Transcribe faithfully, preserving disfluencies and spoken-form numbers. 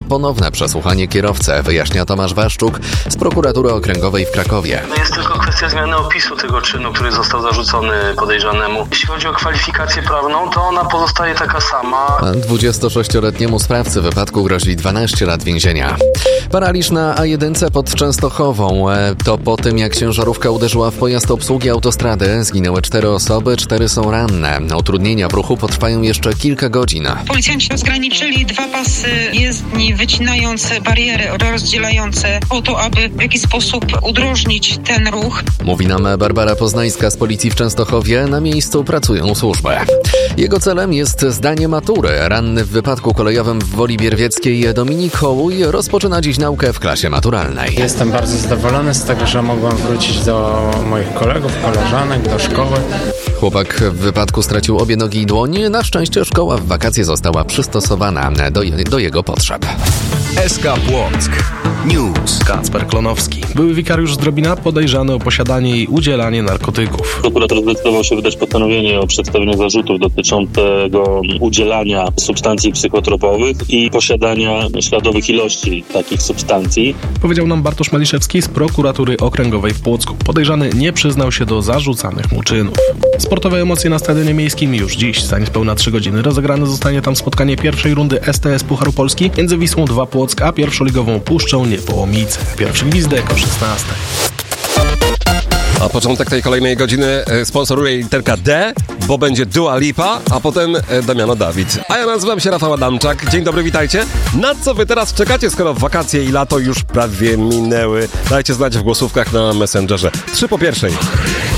ponowne przesłuchanie kierowcy, wyjaśnia Tomasz Waszczuk z prokuratury okręgowej w Krakowie. Jest tylko kwestia zmiany opisu tego czynu, który został zarzucony podejrzanemu. Jeśli chodzi o kwalifikację prawną, to ona pozostaje taka sama. dwudziestosześcioletniemu sprawcy wypadku grozi dwanaście lat więzienia. Paraliż na A jeden pod Częstochową. To po tym, jak ciężarówka uderzyła w pojazd obsługi autostrady. Zginęły cztery osoby, cztery są ranne. Utrudnienia w ruchu potrwają jeszcze kilka godzin. Policjanci rozgraniczyli dwa pasy jezdni, wycinające bariery rozdzielające po to, aby w jakiś sposób udrożnić ten ruch. Mówi nam Barbara Poznańska z policji w Częstochowie. Na miejscu pracują służby. Jego celem jest zdanie matury. Ranny w wypadku kolejowym w Woli Bierwieckiej Dominik Hołuj rozpoczyna dziś naukę w klasie maturalnej. Jestem bardzo zadowolony z tego, że mogłem wrócić do moich kolegów, koleżanek, do szkoły. Chłopak w wypadku stracił obie nogi i dłoń. Na szczęście szkoła w wakacje została przystosowana do, do jego potrzeb. S K Płock. News. Kacper Klonowski. Były wikariusz z Drobina podejrzany o posiadanie i udzielanie narkotyków. Prokurator zdecydował się wydać postanowienie o przedstawieniu zarzutów dotyczącego udzielania substancji psychotropowych i posiadania śladowych ilości takich substancji. Powiedział nam Bartosz Maliszewski z prokuratury okręgowej w Płocku. Podejrzany nie przyznał się do zarzucanych mu czynów. Sportowe emocje na Stadionie Miejskim już dziś. Za niespełna trzy godziny rozegrane zostanie tam spotkanie pierwszej rundy S T S Pucharu Polski między Wisłą dwa Płock a pierwszoligową Puszczą Niepołomice. Pierwszy gwizdek o szesnastej. A początek tej kolejnej godziny sponsoruje literka D, bo będzie Dua Lipa, a potem Damiano Dawid. A ja nazywam się Rafał Adamczak. Dzień dobry, witajcie. Na co wy teraz czekacie, skoro wakacje i lato już prawie minęły? Dajcie znać w głosówkach na Messengerze. Trzy po pierwszej.